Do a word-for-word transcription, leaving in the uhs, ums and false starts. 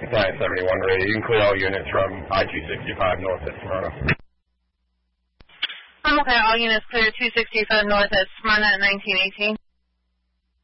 nine seventy-one ready. You can clear all units from I two sixty-five north at Smyrna. I'm okay. All units clear two sixty-five north at Smyrna at nineteen eighteen.